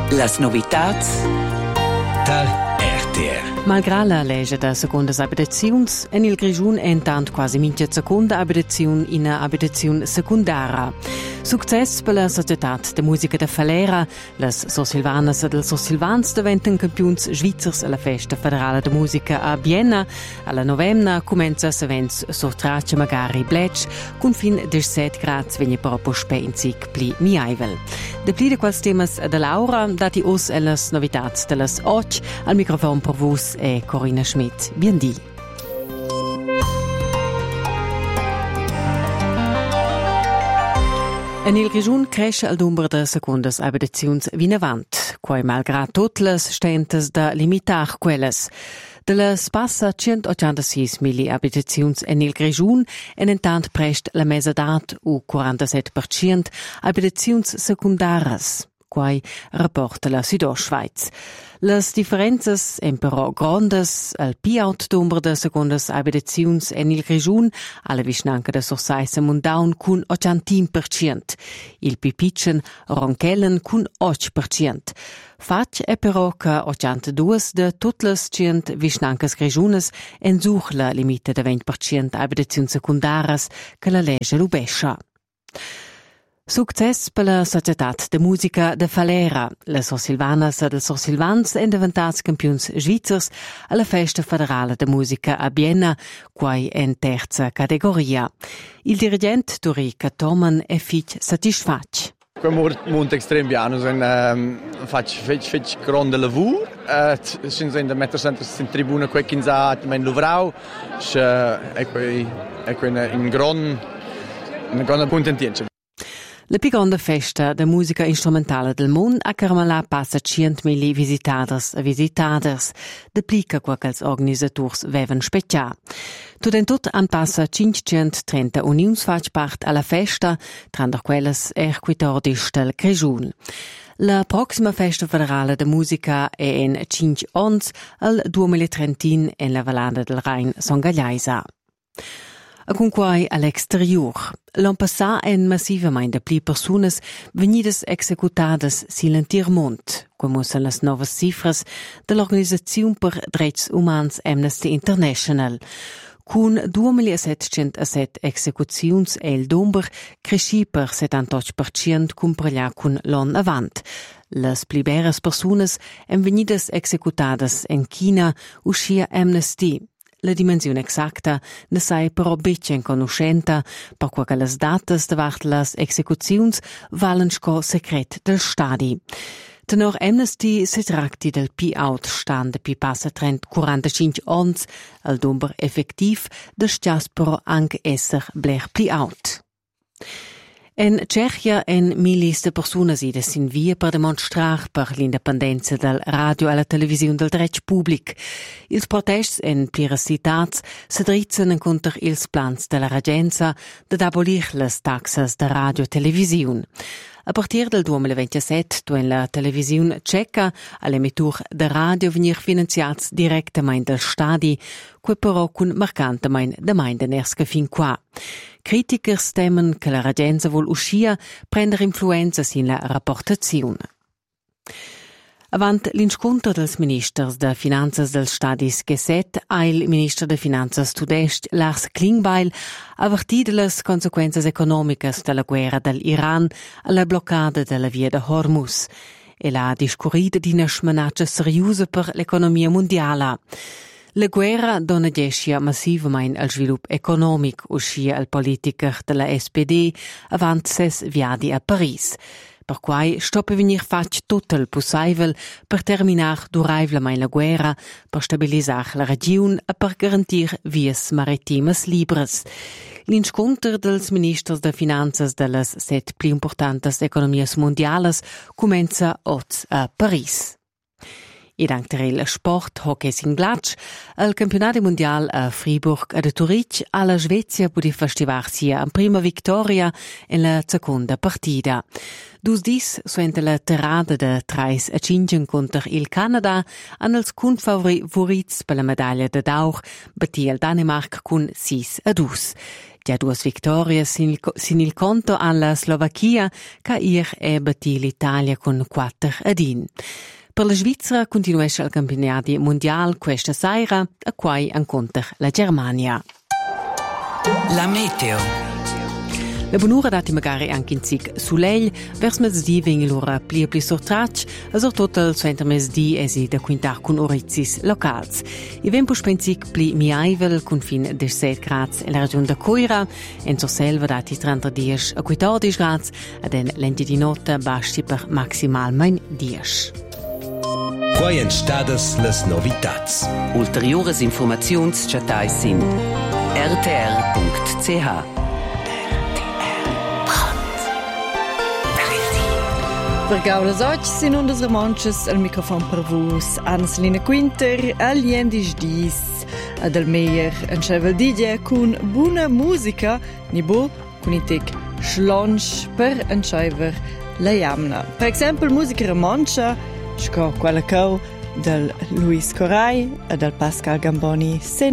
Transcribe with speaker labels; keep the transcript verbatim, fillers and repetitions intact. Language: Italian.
Speaker 1: Las novitats
Speaker 2: dal R T R.
Speaker 3: Malgrà la legge da secondas abitaziuns, en il Grischun è intant quasi mincha seconda abitaziun in a abitaziun secundara. Success per la Società de Musica de Falera, las Sosilvanas del Sosilvans diventen campions svizzers alla Festa Federale de Musica a Vienna. Alla novemna comenza s'events sortraccia magari blec, con fin diciassette gradi vegna proprio spenzig pli miaivel. De pli de quals temas de Laura, dati us e las novitats de las och, al microfon per vos è Corinna Schmidt. Biendi. En il Grischun cresce al numero de secundas abitaziuns vinavant, quai malgrà tot las stentes da limitar quelles. De las passa centottantasei mili abitaziuns en il Grischun en intant prest la mesadat u quarantasette per cent abitaziuns secundaras, quai rapporta la Südostschweiz. Las differenzas en però grandes, al piaut numero de secundas abitaziuns en il Grischun, alla vicinanca de Sursaissa Mundaun cun ottantin per cent, il pipitschen Ronkellen cun otto per cent. Fac è però che ottantadue de tutte le cent vicinanques Grichunas en such la limite de venti per cent abitaziuns secundaras che la legge lubescia. Success per la Società de Musica de Falera. Le Sosilvanas e Sosilvans en diventats campions svizzers alla Festa Federale de Musica a Vienna, quai en terza categoria. Il dirigente Dorica Toman è fich satisfatto.
Speaker 4: Come molto extrem piano, zijn um, faccio faccio grande lavoro. Uh, sinds in de metrocenters in tribune kwek in zaat mijn luvrau, je ik ik in in gran een gran contentientje.
Speaker 3: La più grande festa de musica instrumentale del mondo a Carmelà passa centomila visitaders e visitaders, deplica qua che els organisators vevan speccià. Tot en tot an passa cinquecentotrenta unions fac part alla festa, tranne quelles er quattordici del Grischun. La prossima festa federale de musica è in cinque ons al duemilatrentin en la Vallada del Rhein Songagliaisa. A con quai all'exterior. L'an passà en massivamente pli personas venidas executadas silentirmont, come sono las novas cifras dell'Organizzazione per Drets Umans Amnesty International. Con duemilasettecentosette execuziuns e il domber cresci per settantotto per cent comparelà con l'an avant. Las pliberas personas en venidas executadas en China uscia Amnesty. La dimensione exacta ne sai però becce in conoscenta, per qua che le datas davart las execuziuns valen sco secret del stadi. Tenor Amnesty si tratti del P-out stand pi passa trenta quarantacinque ons, al number effektiv de sчас però anche esser blech P-out. En Cechia en milis de personas ides in via per demonstrar per l'independenza del radio e la televisione del dretg public. Ils protests en pliras citats se dritzen contra ils plans della regenza de abolir les taxas de radio e televisione. A partir del duemilaventisette, duen la televisione ceca all'emitur de radio venir finanziats direttamente dal stadi, que però con marcantemente de maindeners fin qua. Critikers temen che la regenza vol uscia prender influenza in la rapportazione. Avant l'inscontro dels ministers de finanzas dels stadis Geset, ha il ministro de finanzas tudest Lars Klingbeil avvertito les consequenze economicas della guerra dell'Iran alla bloccada della via de Hormuz e la discorrida di una minaccia seriosa per l'economia mondiale. La guerra dona gescia massivamente al sviluppo economico, uscia il politiker della S P D avant ses viadi a Paris. Per quai stoppa venir fac tutto il possibile per terminar duraivlamein la guerra, per stabilisar la regione e per garantir vies maritimas libres. L'inscontro dels ministers de finanzas delles set pli importantes economias mondiales comenza oggi a Paris. Ed anche il sport hockey singlatsch, il campionato mondiale a Fribourg e a Zurich alla Svezia può festivarsi a prima vittoria in la seconda partita. Dus dis suente la terrada de Treis a Cingen contro il Canada hanno els confavorits per la medaglia de d'or, batti il Danemark con sei a due. Già due vittorie sin il, sin il conto alla Slovacchia, che ieri è battì l'Italia con quattro ad uno. Per la Svizzera continuesce il campionato mondiale questa sera, a cui incontra la Germania.
Speaker 2: La meteo.
Speaker 3: La buon'ora dati magari anche in sig sull'eil, vers mezzodì vengono l'ora pli e pli sortracci, e soprattutto il suenter mezzodì esi da quintar con orizis locals. I vempo spenzig pli miaivel con fin de sette gradi nella regione da Coira, en zur selva dati trentadue a quattordici gradi, ed en lenti di notte basti per maximal mein dieci.
Speaker 2: Quai en stadas las novitats.
Speaker 1: Ulteriores informaziuns chatai sin r t r punct c h.
Speaker 5: Per gaulas oggi sin undas romanches al microfon per vus Anselina Quinter, aliendis dis ad al meier en chevel didia con buona musica, ni bo con i tic schlonsch per en chever la jamna. Per esempio musica romancia, sco quella cau del Luis Corai e del Pascal Gamboni.